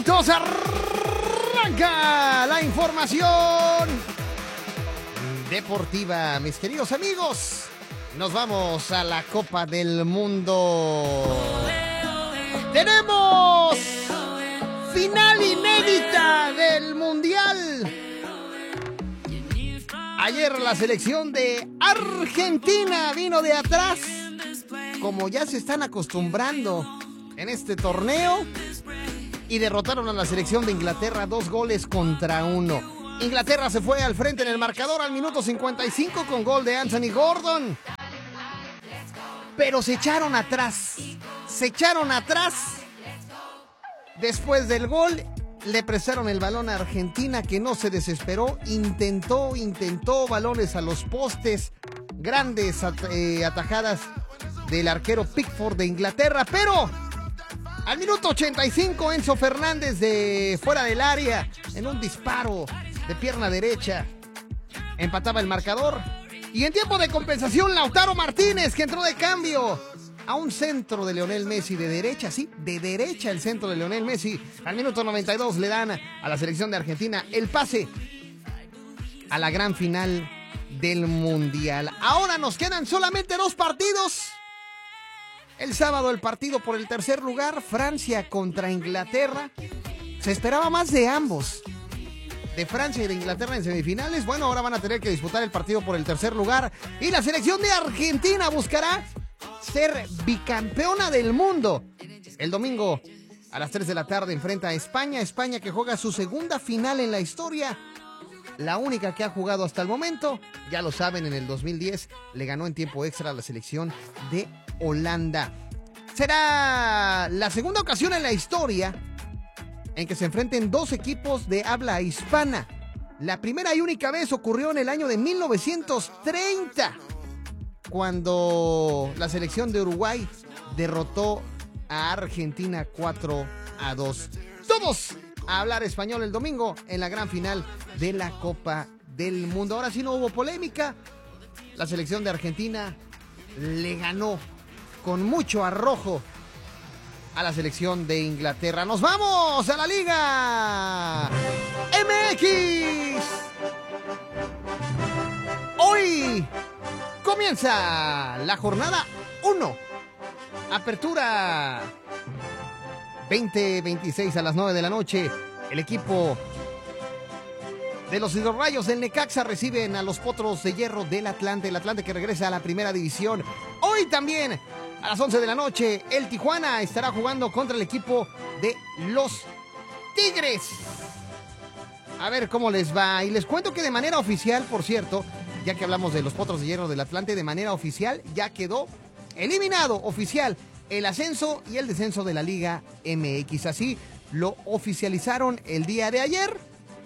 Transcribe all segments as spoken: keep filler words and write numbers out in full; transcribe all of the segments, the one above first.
minutos arranca la información deportiva, mis queridos amigos. Nos vamos a la Copa del Mundo. Tenemos final inédita del Mundial. Ayer la selección de Argentina vino de atrás, como ya se están acostumbrando en este torneo, y derrotaron a la selección de Inglaterra dos goles contra uno. Inglaterra se fue al frente en el marcador al minuto cincuenta y cinco con gol de Anthony Gordon. Pero se echaron atrás, se echaron atrás. Después del gol, le prestaron el balón a Argentina, que no se desesperó. Intentó, intentó balones a los postes, grandes at eh, atajadas del arquero Pickford de Inglaterra, pero al minuto ochenta y cinco, Enzo Fernández de fuera del área, en un disparo de pierna derecha, empataba el marcador. Y en tiempo de compensación, Lautaro Martínez, que entró de cambio a un centro de Lionel Messi de derecha, sí, de derecha el centro de Lionel Messi. Al minuto noventa y dos le dan a la selección de Argentina el pase a la gran final del Mundial. Ahora nos quedan solamente dos partidos. El sábado el partido por el tercer lugar, Francia contra Inglaterra. Se esperaba más de ambos, de Francia y de Inglaterra en semifinales. Bueno, ahora van a tener que disputar el partido por el tercer lugar. Y la selección de Argentina buscará ser bicampeona del mundo. El domingo a las tres de la tarde enfrenta a España. España que juega su segunda final en la historia, la única que ha jugado hasta el momento. Ya lo saben, en el dos mil diez le ganó en tiempo extra a la selección de Holanda. Será la segunda ocasión en la historia en que se enfrenten dos equipos de habla hispana. La primera y única vez ocurrió en el año de mil novecientos treinta, cuando la selección de Uruguay derrotó a Argentina cuatro a dos. Todos a hablar español el domingo en la gran final de la Copa del Mundo. Ahora sí no hubo polémica. La selección de Argentina le ganó con mucho arrojo a la selección de Inglaterra. ¡Nos vamos a la Liga M X! Hoy comienza la jornada uno. Apertura veinte veintiséis a las nueve de la noche. El equipo de los Hidrorrayos del Necaxa reciben a los Potros de Hierro del Atlante. El Atlante que regresa a la primera división. Hoy también a las once de la noche, el Tijuana estará jugando contra el equipo de los Tigres. A ver cómo les va. Y les cuento que de manera oficial, por cierto, ya que hablamos de los Potros de Hierro del Atlante, de manera oficial ya quedó eliminado oficial el ascenso y el descenso de la Liga M X. Así lo oficializaron el día de ayer.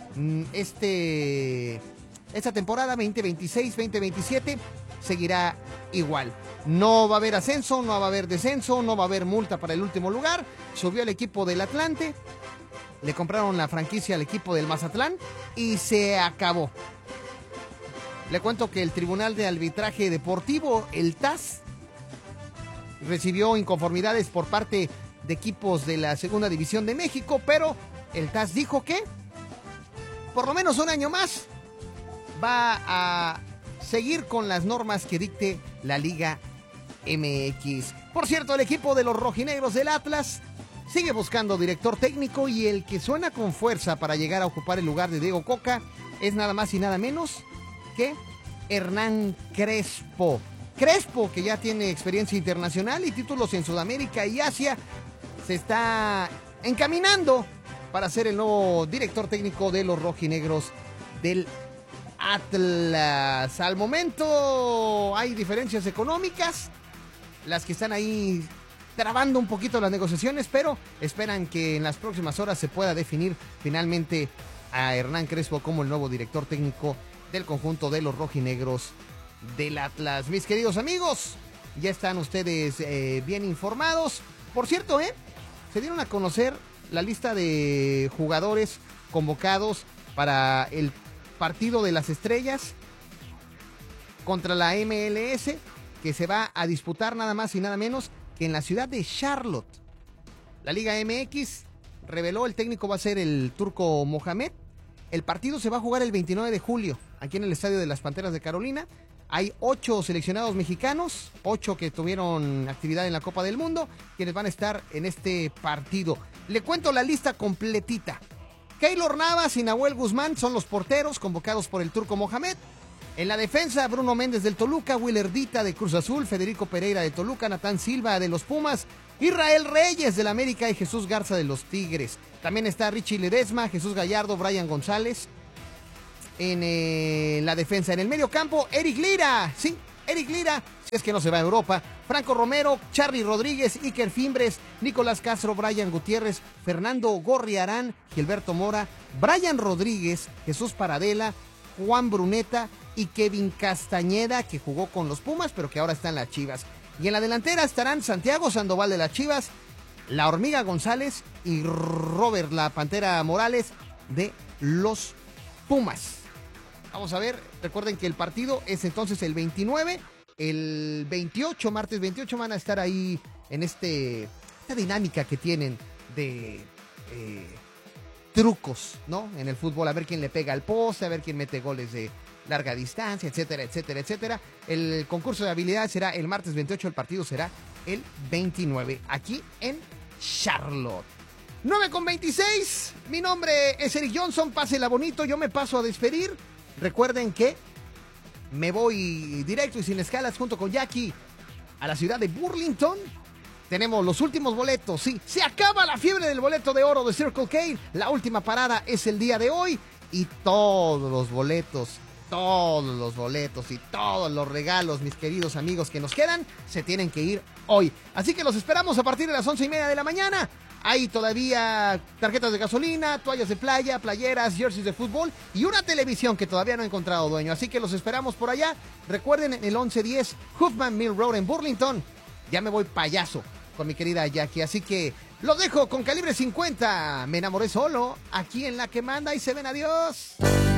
Este, esta temporada veinte veintiséis veinte veintisiete seguirá igual. No va a haber ascenso, no va a haber descenso, no va a haber multa para el último lugar. Subió el equipo del Atlante, le compraron la franquicia al equipo del Mazatlán y se acabó. Le cuento que el Tribunal de Arbitraje Deportivo, el T A S, recibió inconformidades por parte de equipos de la Segunda División de México, pero el T A S dijo que por lo menos un año más va a seguir con las normas que dicte la Liga M X. Por cierto, el equipo de los rojinegros del Atlas sigue buscando director técnico, y el que suena con fuerza para llegar a ocupar el lugar de Diego Coca es nada más y nada menos que Hernán Crespo. Crespo, que ya tiene experiencia internacional y títulos en Sudamérica y Asia, se está encaminando para ser el nuevo director técnico de los rojinegros del Atlas. Al momento hay diferencias económicas, las que están ahí trabando un poquito las negociaciones, pero esperan que en las próximas horas se pueda definir finalmente a Hernán Crespo como el nuevo director técnico del conjunto de los rojinegros del Atlas. Mis queridos amigos, ya están ustedes eh, bien informados. Por cierto, ¿eh? se dieron a conocer la lista de jugadores convocados para el partido de las estrellas contra la M L S, que se va a disputar nada más y nada menos que en la ciudad de Charlotte. La Liga M X reveló, el técnico va a ser el turco Mohamed. El partido se va a jugar el veintinueve de julio, aquí en el estadio de las Panteras de Carolina. Hay ocho seleccionados mexicanos, ocho que tuvieron actividad en la Copa del Mundo, quienes van a estar en este partido. Le cuento la lista completita. Keylor Navas y Nahuel Guzmán son los porteros convocados por el turco Mohamed. En la defensa, Bruno Méndez del Toluca, Willer Dita de Cruz Azul, Federico Pereira de Toluca, Natán Silva de los Pumas, Israel Reyes del América y Jesús Garza de los Tigres. También está Richie Ledesma, Jesús Gallardo, Brian González. En eh, la defensa, en el medio campo, Eric Lira, sí, Eric Lira, si es que no se va a Europa, Franco Romero, Charly Rodríguez, Iker Fimbres, Nicolás Castro, Brian Gutiérrez, Fernando Gorriarán, Gilberto Mora, Brian Rodríguez, Jesús Paradela, Juan Bruneta y Kevin Castañeda, que jugó con los Pumas, pero que ahora está en las Chivas. Y en la delantera estarán Santiago Sandoval de las Chivas, La Hormiga González y Robert La Pantera Morales de los Pumas. Vamos a ver, recuerden que el partido es entonces el veintinueve, el veintiocho, martes veintiocho van a estar ahí en este, esta dinámica que tienen de eh, trucos, ¿no? En el fútbol, a ver quién le pega al poste, a ver quién mete goles de larga distancia, etcétera, etcétera, etcétera. El concurso de habilidades será el martes veintiocho, el partido será el veintinueve, aquí en Charlotte. nueve con veintiséis, mi nombre es Eric Johnson, pásela bonito, yo me paso a despedir. Recuerden que me voy directo y sin escalas junto con Jackie a la ciudad de Burlington. Tenemos los últimos boletos, sí, se acaba la fiebre del boleto de oro de Circle K. La última parada es el día de hoy y todos los boletos, todos los boletos y todos los regalos, mis queridos amigos que nos quedan, se tienen que ir hoy. Así que los esperamos a partir de las once y media de la mañana. Hay todavía tarjetas de gasolina, toallas de playa, playeras, jerseys de fútbol y una televisión que todavía no ha encontrado dueño. Así que los esperamos por allá. Recuerden, en el once diez Huffman Mill Road en Burlington. Ya me voy payaso con mi querida Jackie. Así que los dejo con Calibre cincuenta. Me enamoré solo, aquí en La Que Manda y se ven, adiós.